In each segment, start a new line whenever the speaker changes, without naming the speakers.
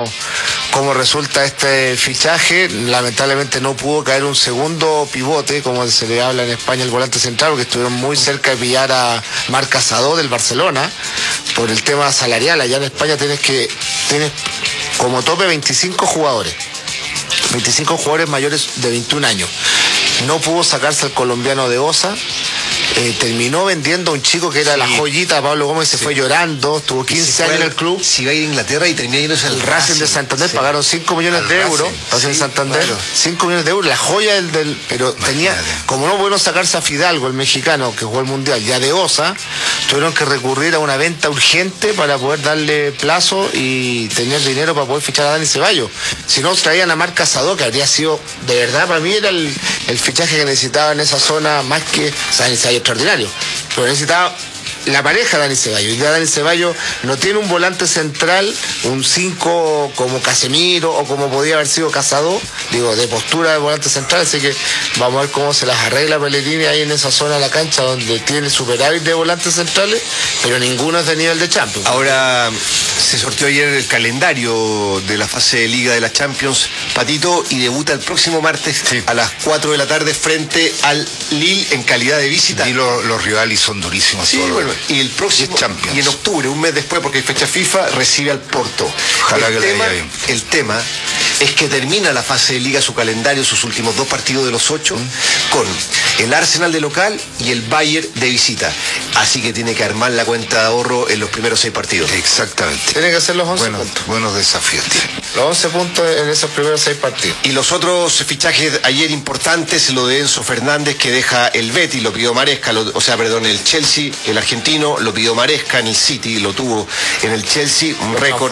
cómo resulta este fichaje. Lamentablemente no pudo caer un segundo pivote, como se le habla en España, el volante central, porque estuvieron muy cerca de pillar a Marc Casado del Barcelona por el tema salarial. Allá en España tienes como tope 25 jugadores mayores de 21 años. No pudo sacarse al colombiano de Osa. Terminó vendiendo a un chico que era la joyita, Pablo Gómez, se fue llorando, tuvo 15 años en el club.
Si iba a ir a Inglaterra y terminó yéndose al
Racing de Santander, pagaron 5 millones de euros, Racing de Santander, claro. 5 millones de euros, la joya pero tenía, como no pudieron sacarse a Fidalgo, el mexicano que jugó el Mundial, ya de Osa, tuvieron que recurrir a una venta urgente para poder darle plazo y tener dinero para poder fichar a Dani Ceballos. Si no, traían a Marc Casado, que habría sido, de verdad, para mí era el fichaje que necesitaba en esa zona, más que, o sea, Dani Ceballos extraordinario, pero necesitaba la pareja Dani Ceballos. Y ya Dani Ceballos no tiene un volante central, un 5 como Casemiro o como podía haber sido Casado, de postura de volante central, así que vamos a ver cómo se las arregla Pellegrini ahí en esa zona de la cancha donde tiene superávit de volantes centrales, pero ninguno es de nivel de Champions.
Ahora se sorteó ayer el calendario de la fase de Liga de la Champions, Patito, y debuta el próximo martes a las 4 de la tarde frente al Lille en calidad de visita.
Y los rivales son durísimos.
Sí, bueno, y el próximo, y en octubre, un mes después, porque hay fecha FIFA, recibe al Porto.
Ojalá que
el tema es que termina la fase de Liga, su calendario, sus últimos 2 partidos de los 8, con el Arsenal de local y el Bayern de visita. Así que tiene que armar la cuenta de ahorro en los primeros 6 partidos.
Exactamente.
Tiene que hacer los 11 puntos.
Buenos desafíos tiene.
Los 11 puntos en esos primeros 6 partidos.
Y los otros fichajes ayer importantes, lo de Enzo Fernández, que deja el Betis, lo pidió Maresca, el Chelsea, el argentino, lo pidió Maresca en el City, lo tuvo en el Chelsea, un récord.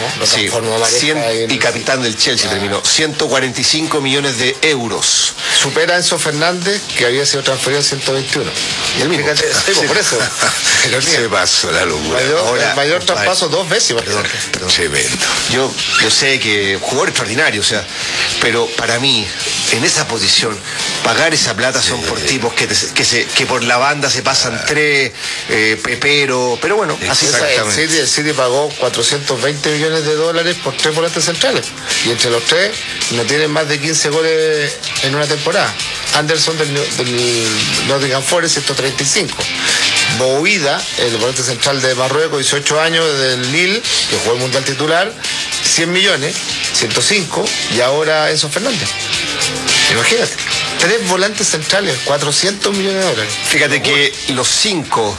Y capitán del Chelsea terminó. 145 millones de euros.
Supera a Enzo Fernández, que había sido transferido a 121.
Y el mismo.
Por eso.
Se pasó la locura.
El mayor traspaso 2 veces.
Perdón.
Yo sé que jugador extraordinario, pero para mí, en esa posición, pagar esa plata son por tipos que por la banda se pasan 3, Pepero, pero bueno, así
exactamente. El City pagó 420 millones de dólares por 3 volantes centrales. Y entre los 3 no tienen más de 15 goles en una temporada. Anderson del Nottingham Forest, 135. Bouyda, el volante central de Marruecos, 18 años, del Lille, que jugó el Mundial titular, 100 millones, 105, y ahora Enzo Fernández. Imagínate, 3 volantes centrales, 400 millones de dólares.
Fíjate que los cinco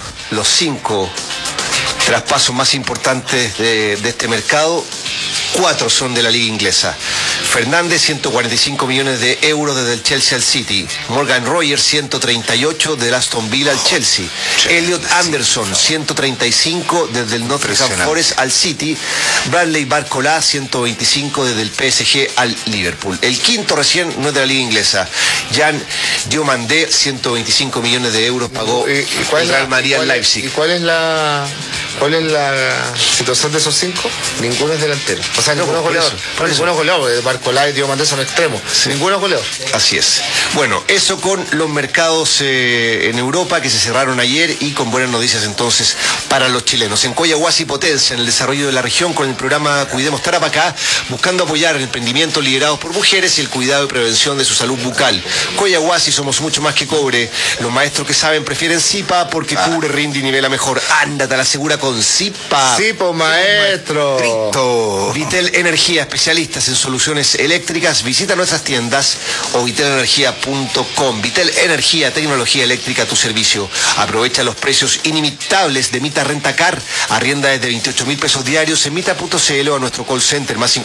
traspasos más importantes de este mercado, 4 son de la liga inglesa. Fernández, 145 millones de euros desde el Chelsea al City. Morgan Rogers, 138 del Aston Villa al Chelsea. Elliot Anderson, 135 desde el Nottingham Forest al City. Bradley Barcola, 125 desde el PSG al Liverpool. El quinto recién no es de la liga inglesa. Jan Diomandé, 125 millones de euros pagó el Real Madrid al Leipzig.
¿Y cuál es la situación de esos 5? Ninguno es delantero. O sea, ninguno es goleador. Ninguno es goleador. Barcola y Diomandé son extremos. Ninguno es goleador.
Así es. Bueno, eso con los mercados en Europa que se cerraron ayer y con buenas noticias entonces para los chilenos. En Coyahuasi potencia en el desarrollo de la región con el programa Cuidemos Tarapacá, buscando apoyar el emprendimiento liderados por mujeres y el cuidado y prevención de su salud bucal. Coyahuasi, somos mucho más que cobre. Los maestros que saben prefieren Zipa porque cubre, rinde y nivela mejor. Ándate a la segura con Zipa.
Sí, pues maestro.
Grito. Vitel Energía, especialistas en soluciones eléctricas. Visita nuestras tiendas o vitelenergia.com. Vitel Energía, tecnología eléctrica a tu servicio. Aprovecha los precios inimitables de Mita Rentacar. Arrienda desde 28.000 pesos diarios en mita.cl o a nuestro call center más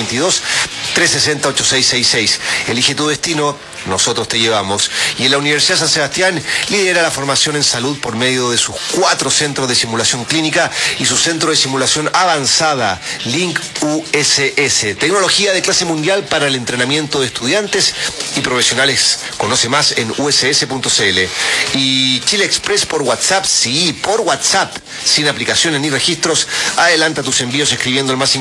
5622-360-8666. Elige tu destino, nosotros te llevamos. Y en la Universidad San Sebastián lidera la formación en salud por medio de sus 4 centros de simulación clínica y su centro de simulación avanzada, Link USS. Tecnología de clase mundial para el entrenamiento de estudiantes y profesionales. Conoce más en uss.cl. Y Chile Express por WhatsApp, sí, por WhatsApp, sin aplicaciones ni registros. Adelanta tus envíos escribiendo el más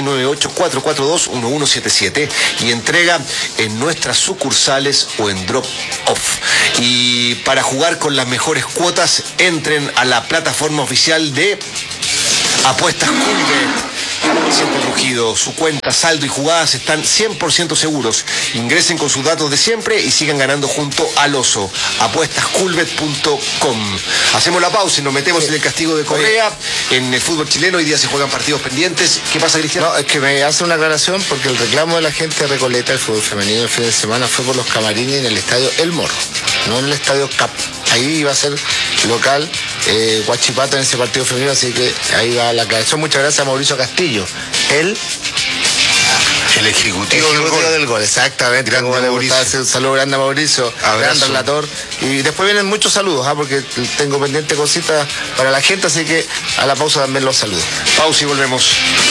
5698-442-1177 y entrega en nuestras sucursales o en drop off. Y para jugar con las mejores cuotas, entren a la plataforma oficial de Apuestas Coolbet. Siempre Rugido, su cuenta, saldo y jugadas están 100% seguros. Ingresen con sus datos de siempre y sigan ganando junto al oso. Apuestasculbet.com. Hacemos la pausa y nos metemos en el castigo de Correa. En el fútbol chileno hoy día se juegan partidos pendientes. ¿Qué pasa, Cristian?
No, es que me hace una aclaración porque el reclamo de la gente de Recoleta, el fútbol femenino el fin de semana, fue por los camarines en el estadio El Morro, no en el estadio Cap. Ahí iba a ser local Huachipato en ese partido femenino, así que ahí va la aclaración. Muchas gracias a Mauricio Castillo. El
ejecutivo
del gol, exactamente.
Grande
Como le
Mauricio.
gustaba hacer un saludo grande a Mauricio, gran relator. Y después vienen muchos saludos, porque tengo pendiente cositas para la gente, así que a la pausa también los saludo.
Pausa y volvemos.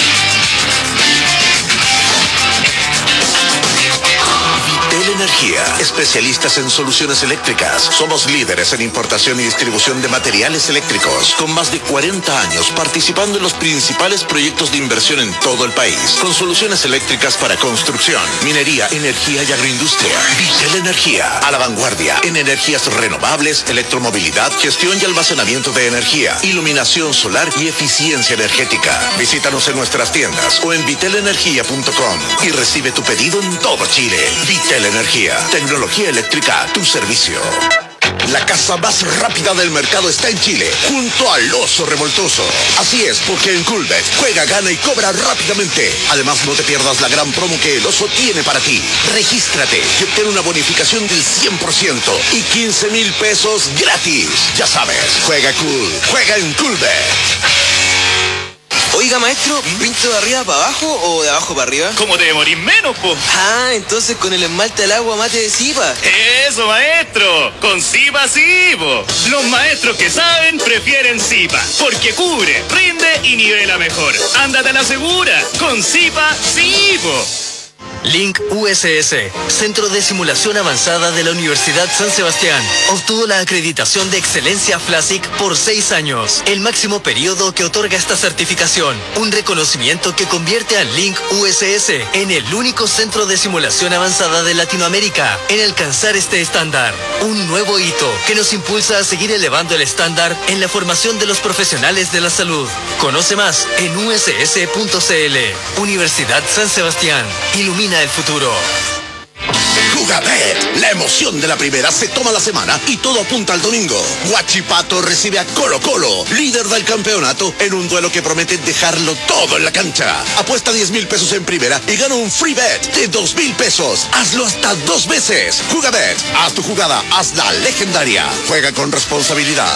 Energía, especialistas en soluciones eléctricas. Somos líderes en importación y distribución de materiales eléctricos, con más de 40 años participando en los principales proyectos de inversión en todo el país, con soluciones eléctricas para construcción, minería, energía y agroindustria. Vitel Energía, a la vanguardia en energías renovables, electromovilidad, gestión y almacenamiento de energía, iluminación solar y eficiencia energética. Visítanos en nuestras tiendas o en vitelenergia.com y recibe tu pedido en todo Chile. Vitel Energía, tecnología eléctrica a tu servicio. La casa más rápida del mercado está en Chile, junto al Oso Revoltoso. Así es, porque en Coolbet juega, gana y cobra rápidamente. Además, no te pierdas la gran promo que el Oso tiene para ti. Regístrate y obtén una bonificación del 100% y 15,000 pesos gratis. Ya sabes, juega cool, juega en Coolbet.
Oiga, maestro, ¿pinto de arriba para abajo o de abajo para arriba?
¿Cómo te demorís menos, po?
Ah, entonces con el esmalte al agua mate de Zipa.
Eso, maestro, con Zipa sí, po. Los maestros que saben prefieren Zipa, porque cubre, rinde y nivela mejor. Ándate a la segura, con Zipa sí, po.
Link USS, Centro de Simulación Avanzada de la Universidad San Sebastián, obtuvo la acreditación de excelencia FLASIC por 6 años, el máximo periodo que otorga esta certificación, un reconocimiento que convierte a Link USS en el único centro de simulación avanzada de Latinoamérica en alcanzar este estándar, un nuevo hito que nos impulsa a seguir elevando el estándar en la formación de los profesionales de la salud. Conoce más en uss.cl. Universidad San Sebastián, ilumina el futuro.
Jugabet, la emoción de la primera se toma la semana y todo apunta al domingo. Huachipato recibe a Colo Colo, líder del campeonato, en un duelo que promete dejarlo todo en la cancha. Apuesta 10,000 pesos en primera y gana un free bet de 2,000 pesos. Hazlo hasta 2 veces. Jugabet, haz tu jugada, hazla legendaria. Juega con responsabilidad.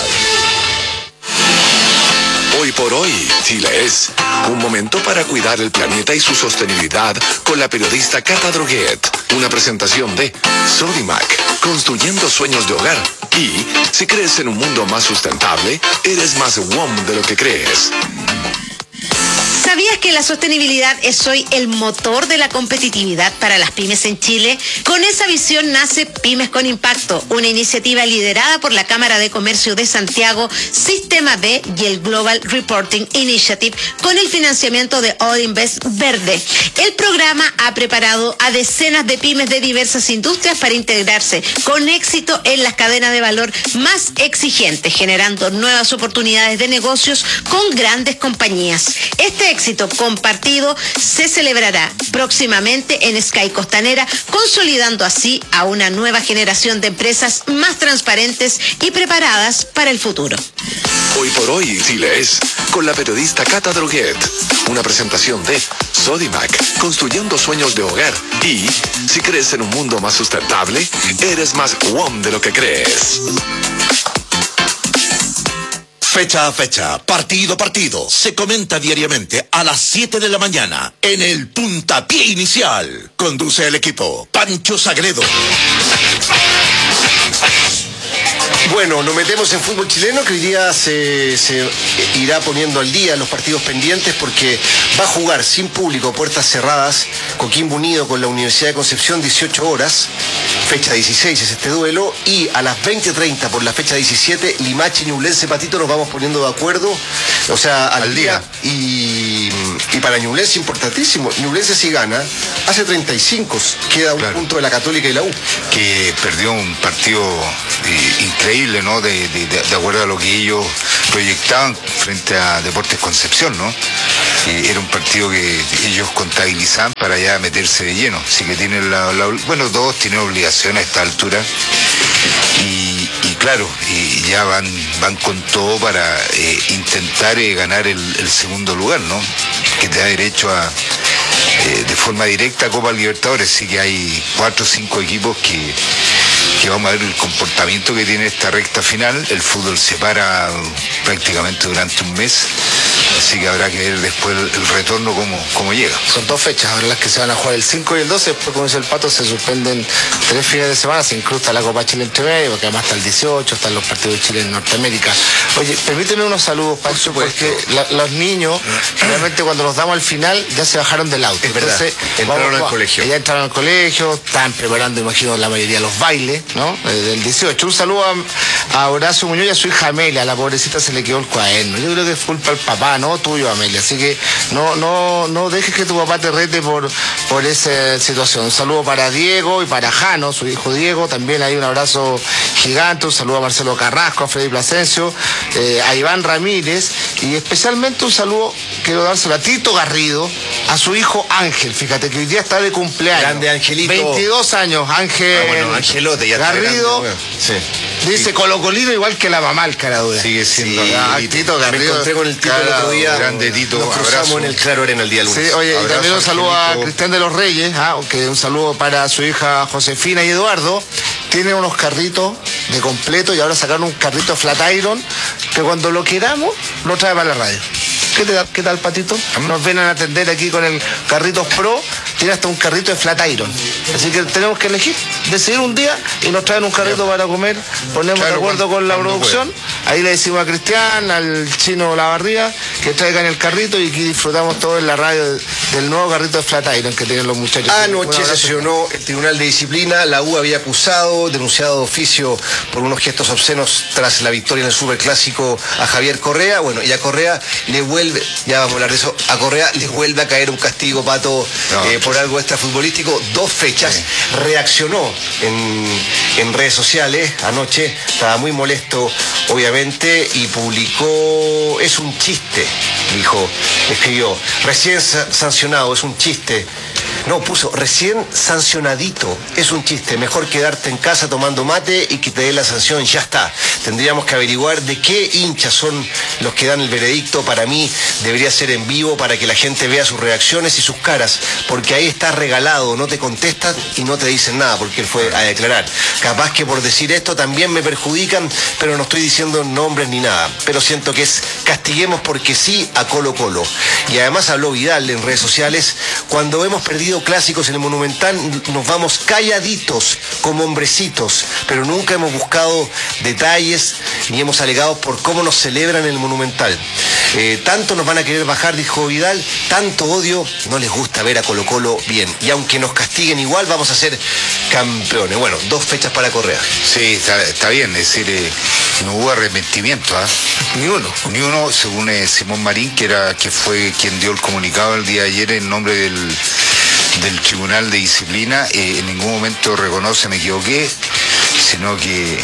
Hoy por hoy, Chile es un momento para cuidar el planeta y su sostenibilidad con la periodista Cata Droguet. Una presentación de Sodimac, construyendo sueños de hogar. Y si crees en un mundo más sustentable, eres más WOM de lo que crees.
¿Sabías que la sostenibilidad es hoy el motor de la competitividad para las pymes en Chile? Con esa visión nace Pymes con Impacto, una iniciativa liderada por la Cámara de Comercio de Santiago, Sistema B y el Global Reporting Initiative, con el financiamiento de Odinvest Verde. El programa ha preparado a decenas de pymes de diversas industrias para integrarse con éxito en las cadenas de valor más exigentes, generando nuevas oportunidades de negocios con grandes compañías. Este éxito compartido se celebrará próximamente en Sky Costanera, consolidando así a una nueva generación de empresas más transparentes y preparadas para el futuro.
Hoy por hoy, Chile es con la periodista Cata Droguet. Una presentación de Sodimac, construyendo sueños de hogar. Y si crees en un mundo más sustentable, eres más WOM de lo que crees.
Fecha a fecha, partido a partido, se comenta diariamente a las 7 de la mañana en el puntapié inicial. Conduce el equipo Pancho Sagredo.
Bueno, nos metemos en fútbol chileno, que hoy día se irá poniendo al día los partidos pendientes, porque va a jugar sin público, puertas cerradas, Coquimbo Unido con la Universidad de Concepción, 18 horas, fecha 16 es este duelo, y a las 20:30 por la fecha 17, Limache y Ñublense. Patito, nos vamos poniendo de acuerdo, o sea, al día. Y para Ñublense importantísimo, Ñublense si gana, hace 35, queda un punto de la Católica y la U.
Que perdió un partido increíble, ¿no? De acuerdo a lo que ellos proyectaban frente a Deportes Concepción, ¿no? era un partido que ellos contabilizaban para ya meterse de lleno. Así que tienen bueno, todos tienen obligación a esta altura. Y claro, y ya van con todo para intentar ganar el segundo lugar, ¿no? Que te da derecho a de forma directa a Copa Libertadores. Sí que hay 4 o 5 equipos que vamos a ver el comportamiento que tiene esta recta final. El fútbol se para prácticamente durante un mes, así que habrá que ver después el retorno cómo llega.
Son 2 fechas, ahora las que se van a jugar el 5 y el 12, después como dice el Pato se suspenden 3 fines de semana, se incrusta la Copa Chile entre medio, porque además está el 18, están los partidos de Chile en Norteamérica. Oye, permíteme unos saludos, Pancho, porque los niños, realmente cuando los damos al final, ya se bajaron del auto.
Es verdad, entraron al colegio.
Ya entraron al colegio, están preparando, imagino, la mayoría los bailes, ¿no? Del 18. Un saludo a Horacio Muñoz y a su hija Amelia. A la pobrecita se le quedó el cuaderno. Yo creo que es culpa del papá, no tuyo, Amelia. Así que no dejes que tu papá te rete por esa situación. Un saludo para Diego y para Jano, su hijo Diego. También hay un abrazo gigante. Un saludo a Marcelo Carrasco, a Freddy Plasencio, a Iván Ramírez. Y especialmente un saludo, quiero dárselo a Tito Garrido, a su hijo Ángel. Fíjate que hoy día está de cumpleaños.
Grande Angelito.
22 años, Ángel.
Bueno, Angelote ya
Garrido.
Sí.
Dice colocolino igual que la mamá, el cara duda.
Sigue siendo
Tito Garrido.
Me encontré con el Tito el otro día.
Grande Tito.
Nos cruzamos en el Claro Arena el día lunes.
Sí, oye,
abrazo,
y también un saludo
Angelito.
a Cristian de los Reyes, que un saludo para su hija Josefina y Eduardo. Tienen unos carritos de completo y ahora sacaron un carrito Flat Iron que cuando lo queramos lo trae para la radio. ¿Qué tal, Patito? Nos vienen a atender aquí con el Carritos Pro. Tiene hasta un carrito de Flat Iron. Así que tenemos que elegir, decidir un día y nos traen un carrito para comer. Ponemos de acuerdo con la producción. Ahí le decimos a Cristian, al Chino Lavarría, que traigan el carrito y aquí disfrutamos todo en la radio del nuevo carrito de Flat Iron que tienen los muchachos.
Anoche sesionó el Tribunal de Disciplina. La U había acusado, denunciado de oficio por unos gestos obscenos tras la victoria en el Superclásico a Javier Correa. Bueno, y a Correa le vuelve, ya vamos a hablar de eso, a Correa le vuelve a caer un castigo, Pato, por algo extrafutbolístico. 2 fechas. Reaccionó en redes sociales anoche, estaba muy molesto, obviamente, y publicó: es un chiste, dijo, escribió, recién sancionado, es un chiste. No, puso, recién sancionadito, es un chiste, mejor quedarte en casa tomando mate y que te dé la sanción, ya está. Tendríamos que averiguar de qué hinchas son los que dan el veredicto. Para mí debería ser en vivo para que la gente vea sus reacciones y sus caras, porque ahí está regalado, no te contestan y no te dicen nada, porque él fue a declarar. Capaz que por decir esto también me perjudican, pero no estoy diciendo nombres ni nada, pero siento que es castiguemos porque sí a Colo Colo. Y además habló Vidal en redes sociales: cuando hemos perdido clásicos en el Monumental nos vamos calladitos como hombrecitos, pero nunca hemos buscado detalles ni hemos alegado por cómo nos celebran en el Monumental. Tanto nos van a querer bajar, dijo Vidal, tanto odio, no les gusta ver a Colo Colo bien, y aunque nos castiguen igual vamos a ser campeones. Bueno, 2 fechas para Correa.
Sí, está bien, es decir, no hubo arrepentimiento,
Ni uno,
según Simón Marín, que fue quien dio el comunicado el día de ayer en nombre del Tribunal de Disciplina. En ningún momento reconoce me equivoqué, sino que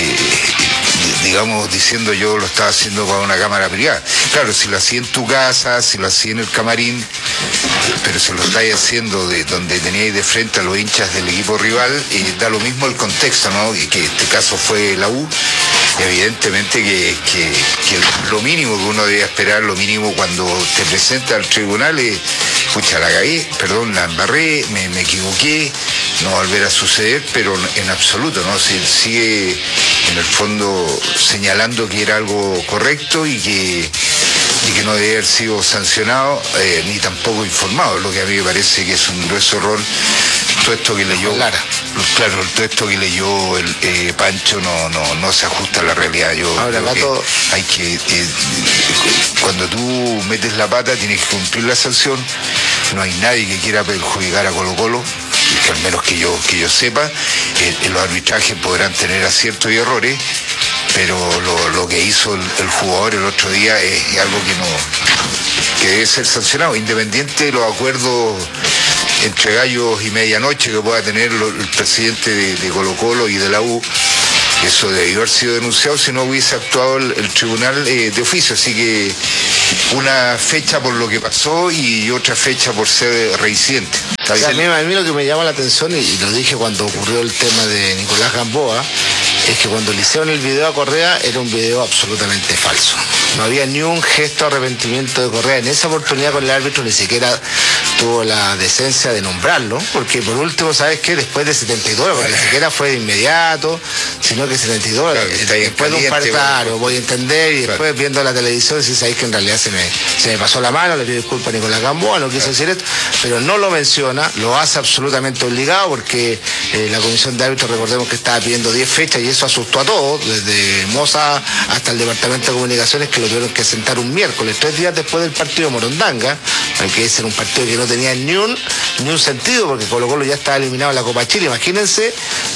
digamos, diciendo yo lo estaba haciendo para una cámara privada. Claro, si lo hacía en tu casa, si lo hacía en el camarín, pero si lo estáis haciendo de donde teníais de frente a los hinchas del equipo rival, da lo mismo el contexto, ¿no? Y que este caso fue la U. Evidentemente que lo mínimo que uno debe esperar, lo mínimo cuando te presenta al tribunal es: escucha, la cagué, perdón, la embarré, me equivoqué, no va a volver a suceder, pero en absoluto, ¿no? Si él sigue en el fondo señalando que era algo correcto y que no debe haber sido sancionado, ni tampoco informado, lo que a mí me parece que es un grueso error. Todo esto que leyó, claro, todo esto que leyó el Pancho no se ajusta a la realidad.
Ahora, Pato,
hay que cuando tú metes la pata tienes que cumplir la sanción. No hay nadie que quiera perjudicar a Colo Colo, que al menos que yo sepa. Los arbitrajes podrán tener aciertos y errores, pero lo que hizo el jugador el otro día es algo que debe ser sancionado, independiente de los acuerdos entre gallos y medianoche que pueda tener el presidente de Colo Colo y de la U. Eso debió haber sido denunciado si no hubiese actuado el tribunal de oficio. Así que una fecha por lo que pasó y otra fecha por ser reincidente.
O sea, a mí lo que me llama la atención, y lo dije cuando ocurrió el tema de Nicolás Gamboa, es que cuando le hicieron el video a Correa era un video absolutamente falso. No había ni un gesto de arrepentimiento de Correa. En esa oportunidad con el árbitro ni siquiera tuvo la decencia de nombrarlo, porque por último, ¿sabes qué? Después de 72 horas, porque ni siquiera fue de inmediato, sino que 72 horas, claro, después de un par, claro, voy a entender, y después viendo la televisión, si sabéis que en realidad se me pasó la mano, le pido disculpas a Nicolás Gamboa, no quiso decir esto, pero no lo menciona, lo hace absolutamente obligado, porque la comisión de árbitros, recordemos que estaba pidiendo 10 fechas, y eso asustó a todos, desde Moza hasta el Departamento de Comunicaciones, que lo tuvieron que sentar un miércoles, 3 días después del partido de Morondanga, que ese era un partido que no tenía ni un sentido, porque Colo-Colo ya estaba eliminado en la Copa Chile. Imagínense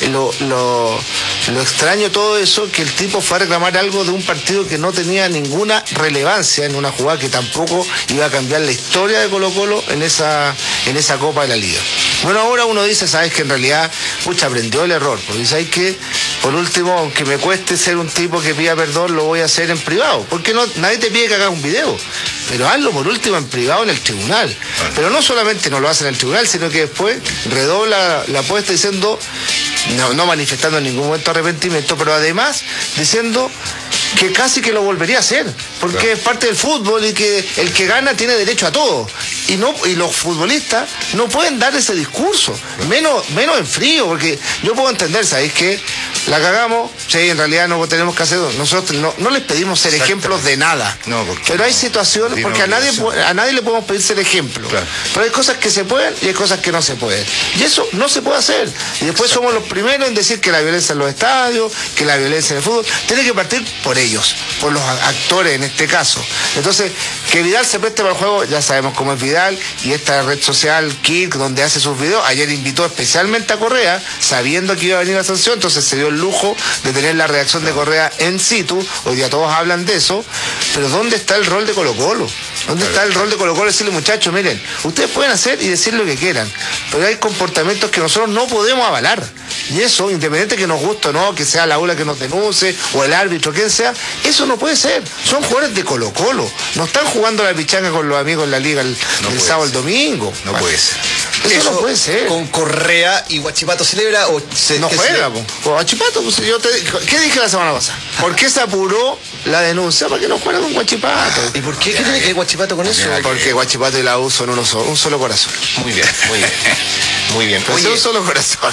lo extraño de todo eso, que el tipo fue a reclamar algo de un partido que no tenía ninguna relevancia, en una jugada que tampoco iba a cambiar la historia de Colo-Colo en esa Copa de la Liga. Bueno, ahora uno dice, ¿sabes? Que en realidad, aprendió el error, porque ¿sabes qué? Por último, aunque me cueste ser un tipo que pida perdón, lo voy a hacer en privado, porque nadie te pide que hagas un video, pero hazlo por último en privado en el tribunal. Pero no solamente no lo hace en el tribunal, sino que después redobla la apuesta diciendo, no manifestando en ningún momento arrepentimiento, pero además diciendo que casi que lo volvería a hacer, porque es parte del fútbol y que el que gana tiene derecho a todo. Y los futbolistas no pueden dar ese discurso, menos en frío, porque yo puedo entender, ¿sabéis qué? La cagamos, sí, en realidad no tenemos que hacerlo. Nosotros no les pedimos ser ejemplos de nada. Pero hay situaciones, porque a nadie le podemos pedir ser ejemplo. Claro. Pero hay cosas que se pueden y hay cosas que no se pueden. Y eso no se puede hacer. Y después somos los primeros en decir que la violencia en los estadios, que la violencia en el fútbol, tiene que partir por ellos, por los actores en este caso. Entonces, que Vidal se preste para el juego, ya sabemos cómo es Vidal, y esta red social, Kirk, donde hace sus videos, ayer invitó especialmente a Correa, sabiendo que iba a venir la sanción, entonces se dio el lujo de tener la reacción de Correa en situ. Hoy día todos hablan de eso, pero ¿dónde está el rol de Colo-Colo? ¿Dónde está el rol de Colo-Colo? Decirle, muchachos, miren, ustedes pueden hacer y decir lo que quieran, pero hay comportamientos que nosotros no podemos avalar. Y eso, independiente que nos guste o no, que sea la ULA que nos denuncie, o el árbitro, quien sea, eso no puede ser. Son jugadores de Colo-Colo. No están jugando la pichanga con los amigos en la liga el sábado, el domingo.
No puede ser.
Eso no puede ser.
¿Con Correa y Huachipato celebra o
no juega? Huachipato, pues, ¿qué dije la semana pasada? ¿Por qué se apuró la denuncia para que no juegue con Huachipato?
¿Y por qué? ¿Qué tiene que ver Huachipato con eso?
Porque Huachipato y la U son un solo corazón.
Muy bien, muy bien. Muy bien.
Oye, un solo corazón.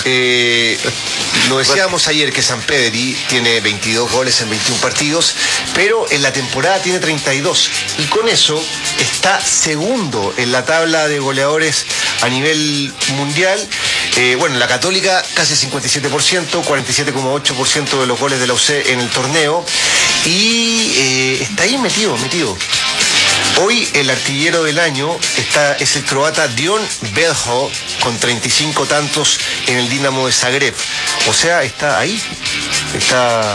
Lo decíamos ayer que Sampedri tiene 22 goles en 21 partidos, pero en la temporada tiene 32. Y con eso está segundo en la tabla de goleadores a nivel mundial. Bueno, la Católica casi 57%, 47,8% de los goles de la UC en el torneo. Y está ahí metido. Hoy el artillero del año es el croata Dion Beljo, con 35 tantos en el Dinamo de Zagreb. O sea, está ahí. Está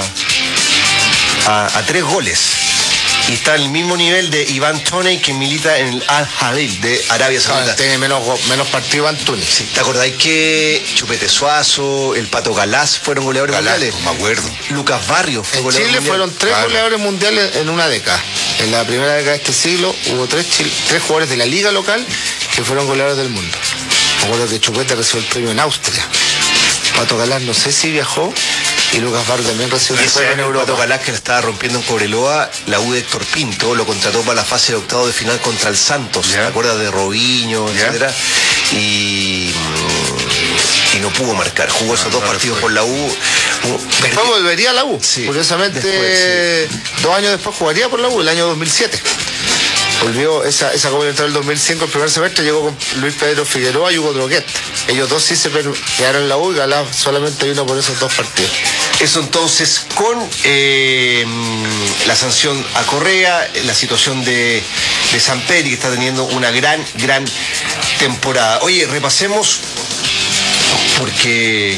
a 3 goles. Y está al mismo nivel de Iván Toney, que milita en el Al-Hilal de Arabia Saudita.
Tiene menos partido Iván Toney.
Sí, ¿te acordáis que Chupete Suazo, el Pato Galás fueron goleadores mundiales?
Me acuerdo.
Lucas Barrios fue goleador
mundial. En Chile fueron 3 goleadores mundiales en una década. En la primera década de este siglo hubo 3 jugadores de la liga local que fueron goleadores del mundo. Me acuerdo que Chupete recibió el premio en Austria. Pato Galás no sé si viajó, y Lucas Barrios también recibió el premio en Europa.
Pato Galás, que la estaba rompiendo en Cobreloa, la U de Héctor Pinto lo contrató para la fase de octavo de final contra el Santos. ¿Te acuerdas de Robinho, etcétera? Y no pudo marcar. Jugó esos 2 partidos por la U.
Después volvería a la U.
Sí,
curiosamente,
después,
2 años después jugaría por la U, el año 2007. Volvió esa Copa Libertadores del 2005, el primer semestre, llegó con Luis Pedro Figueroa y Hugo Droguet. Ellos dos sí se quedaron en la U, y Galás solamente vino por esos 2 partidos.
Eso entonces con la sanción a Correa, la situación de Sampedri, que está teniendo una gran temporada. Oye, repasemos porque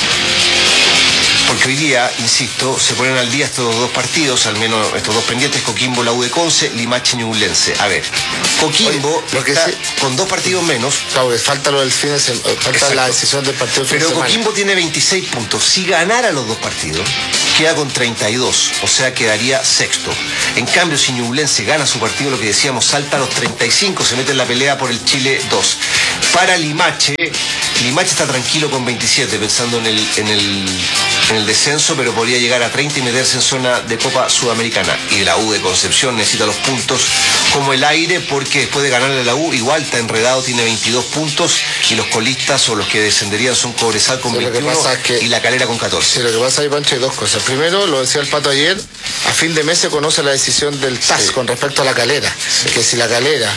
hoy día, insisto, se ponen al día estos 2 partidos, al menos estos 2 pendientes: Coquimbo, la U de Conce, Limache, Ñublense. A ver, Coquimbo está con 2 partidos menos.
Claro, que falta lo del fin de semana, falta la decisión del partido.
Pero Coquimbo tiene 26 puntos. Si ganara los 2 partidos, queda con 32, o sea, quedaría sexto. En cambio, si Ñublense gana su partido, lo que decíamos, salta a los 35, se mete en la pelea por el Chile 2. Para Limache está tranquilo con 27, pensando en el descenso, pero podría llegar a 30 y meterse en zona de Copa Sudamericana. Y la U de Concepción necesita los puntos como el aire, porque después de ganarle a la U, igual está enredado, tiene 22 puntos, y los colistas o los que descenderían son Cobresal con 21 y La Calera con 14.
Sí, lo que pasa ahí, Pancho, hay dos cosas. Primero, lo decía el Pato ayer, a fin de mes se conoce la decisión del TAS con respecto a La Calera, que si La Calera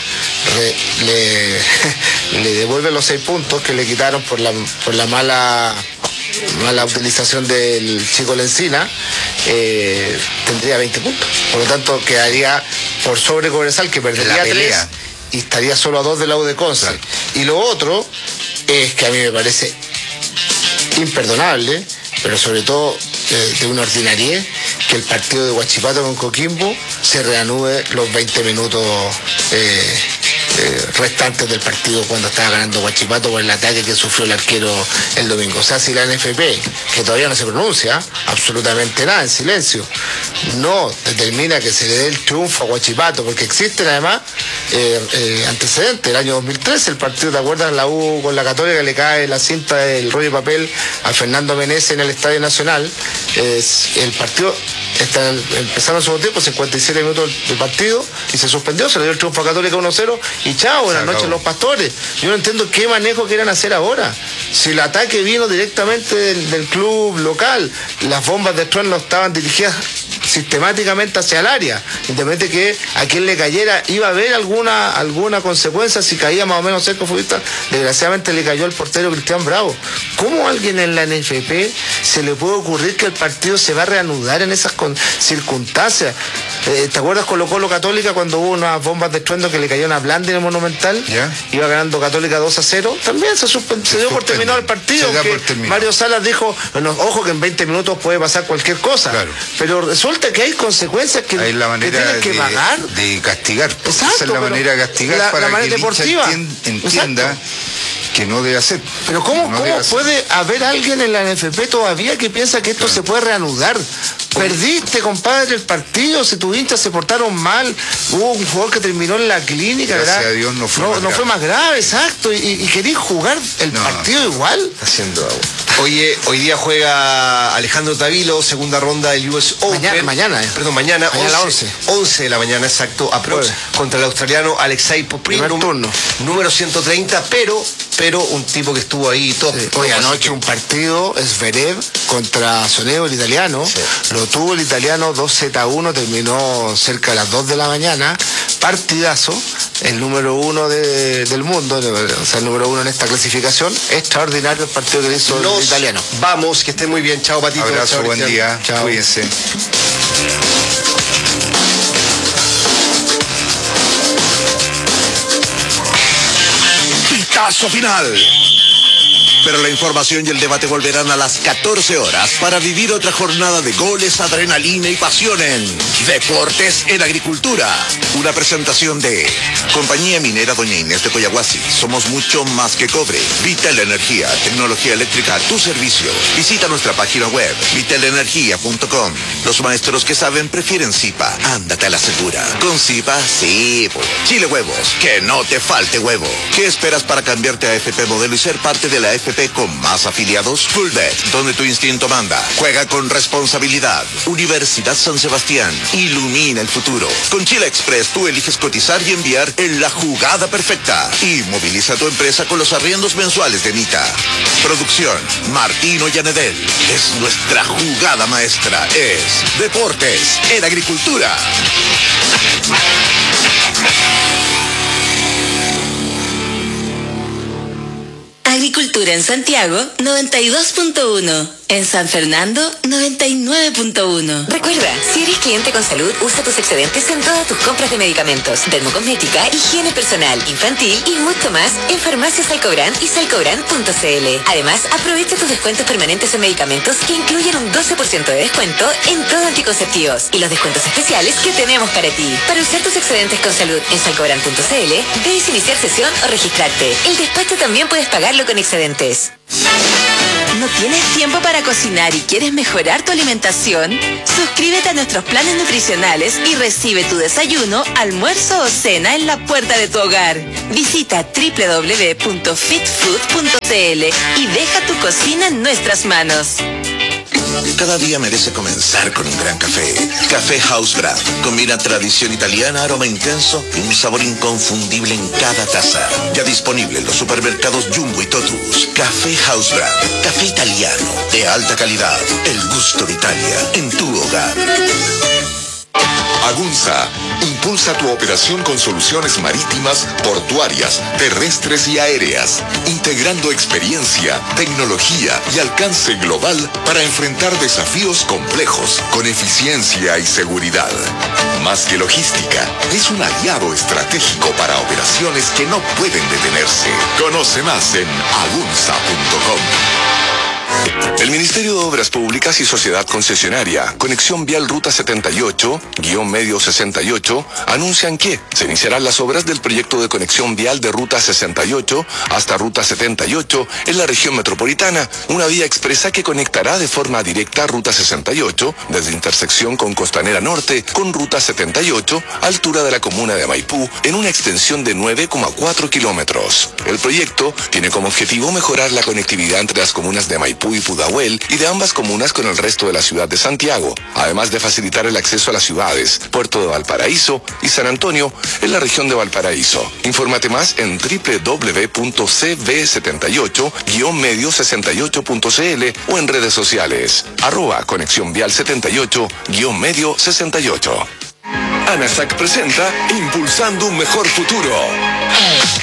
le devuelve los 6 puntos que le quitaron por la mala utilización del Chico Lencina, tendría 20 puntos. Por lo tanto, quedaría por sobre Cobresal, que perdería 3 y estaría solo a 2 de la U de Conce. Claro. Y lo otro es que a mí me parece imperdonable, pero sobre todo de una ordinariedad, que el partido de Huachipato con Coquimbo se reanude los 20 minutos restantes del partido, cuando estaba ganando Huachipato, por el ataque que sufrió el arquero el domingo. O sea, si la NFP, que todavía no se pronuncia absolutamente nada, en silencio, no determina que se le dé el triunfo a Huachipato, porque existen además antecedentes. El año 2013, el partido, ¿te acuerdas? La U con la Católica, le cae la cinta del rollo de papel a Fernando Menezes en el Estadio Nacional. El partido empezaron su tiempo, 57 minutos del partido, y se suspendió, se le dio el triunfo a Católica 1-0, y chao, buenas noches los Pastores. Yo no entiendo qué manejo quieren hacer ahora. Si el ataque vino directamente del club local, las bombas de estruendo estaban dirigidas sistemáticamente hacia el área, independientemente que a quien le cayera iba a haber alguna consecuencia si caía más o menos cerca futbolista. Desgraciadamente le cayó al portero Cristian Bravo. ¿Cómo a alguien en la NFP se le puede ocurrir que el partido se va a reanudar en esas circunstancias? ¿Te acuerdas Colo-Colo Católica cuando hubo unas bombas de estruendo que le cayeron a Blandi en el Monumental? ¿Ya? Iba ganando Católica 2-0. También se dio por terminado el partido. Mario Salas dijo, bueno, ojo que en 20 minutos puede pasar cualquier cosa. Claro. Pero resulta que hay consecuencias que tienen que pagar.
De castigar.
Exacto,
esa es la manera de castigar para que el hincha entienda que no debe hacer.
Pero ¿cómo puede haber alguien en la NFP todavía que piensa que esto se puede reanudar? Perdiste, compadre, el partido, si tus hinchas se portaron mal, hubo un jugador que terminó en la clínica,
gracias a Dios no fue
más grave, exacto, y querés jugar el partido igual.
Haciendo agua. Oye, hoy día juega Alejandro Tavilo, segunda ronda del US Open.
Mañana
a las 11 de la mañana, exacto, aprox, contra el australiano Alexei Poprin, número 130, pero un tipo que estuvo ahí top.
Hoy anoche un partido, Zverev contra Sonego, el italiano. Sí. Lo tuvo el italiano 2-1, terminó cerca de las 2 de la mañana. Partidazo, el número 1 del mundo, o sea, el número 1 en esta clasificación. Extraordinario el partido que hizo el italiano.
Vamos, que estén muy bien. Chao, Patito.
Abrazo,
chao,
buen día. Chao. Cuídense.
Pitazo final. Pero la información y el debate volverán a las 14 horas para vivir otra jornada de goles, adrenalina y pasión en Deportes en Agricultura. Una presentación de Compañía Minera Doña Inés de Coyahuasi. Somos mucho más que cobre. Vital Energía, tecnología eléctrica a tu servicio. Visita nuestra página web, vitalenergia.com. Los maestros que saben prefieren Zipa. Ándate a la segura. Con Zipa, sí. Chile Huevos, que no te falte huevo. ¿Qué esperas para cambiarte a FP Modelo y ser parte de la FP con más afiliados? Fullbet, donde tu instinto manda. Juega con responsabilidad. Universidad San Sebastián, ilumina el futuro. Con Chile Express tú eliges cotizar y enviar en la jugada perfecta. Y moviliza tu empresa con los arriendos mensuales de Mita. Producción, Martino Yanedel. Es nuestra jugada maestra. Es Deportes en Agricultura.
Agricultura en Santiago, 92.1. En San Fernando, 99.1.
Recuerda, si eres cliente con salud, usa tus excedentes en todas tus compras de medicamentos, dermocosmética, higiene personal, infantil y mucho más en Farmacias Salcobrand y salcobrand.cl. Además, aprovecha tus descuentos permanentes en medicamentos que incluyen un 12% de descuento en todo anticonceptivos y los descuentos especiales que tenemos para ti. Para usar tus excedentes con salud en salcobrand.cl, debes iniciar sesión o registrarte. El despacho también puedes pagarlo con excedentes.
¿No tienes tiempo para cocinar y quieres mejorar tu alimentación? Suscríbete a nuestros planes nutricionales y recibe tu desayuno, almuerzo o cena en la puerta de tu hogar. Visita www.fitfood.cl y deja tu cocina en nuestras manos.
Cada día merece comenzar con un gran café. Café House Brand. Combina tradición italiana, aroma intenso y un sabor inconfundible en cada taza. Ya disponible en los supermercados Jumbo y Totus. Café House Brand. Café italiano de alta calidad. El gusto de Italia en tu hogar.
Agunza impulsa tu operación con soluciones marítimas, portuarias, terrestres y aéreas, integrando experiencia, tecnología y alcance global para enfrentar desafíos complejos con eficiencia y seguridad. Más que logística, es un aliado estratégico para operaciones que no pueden detenerse. Conoce más en agunza.com.
El Ministerio de Obras Públicas y Sociedad Concesionaria, Conexión Vial Ruta 78-Medio 68, anuncian que se iniciarán las obras del proyecto de conexión vial de Ruta 68 hasta Ruta 78 en la región metropolitana, una vía expresa que conectará de forma directa Ruta 68 desde intersección con Costanera Norte con Ruta 78, altura de la comuna de Maipú, en una extensión de 9,4 kilómetros. El proyecto tiene como objetivo mejorar la conectividad entre las comunas de Maipú y Pudahuel y de ambas comunas con el resto de la ciudad de Santiago, además de facilitar el acceso a las ciudades Puerto de Valparaíso y San Antonio en la región de Valparaíso. Infórmate más en www.cb78-medio68.cl o en redes sociales @Conexión Vial 78-medio 68. ANASAC presenta Impulsando un Mejor Futuro.